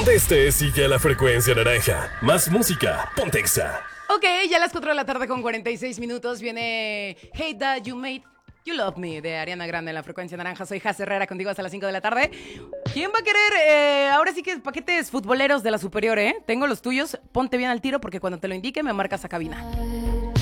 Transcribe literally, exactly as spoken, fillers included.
Donde estés, sigue a la frecuencia naranja. Más música, ponte Exa. Ok, ya a las cuatro de la tarde con cuarenta y seis minutos viene Hey That You Made You Love Me de Ariana Grande en la frecuencia naranja. Soy Jaz Herrera contigo hasta las cinco de la tarde. ¿Quién va a querer? Eh, ahora sí que paquetes futboleros de la superior, ¿eh? Tengo los tuyos. Ponte bien al tiro porque cuando te lo indique me marcas a cabina.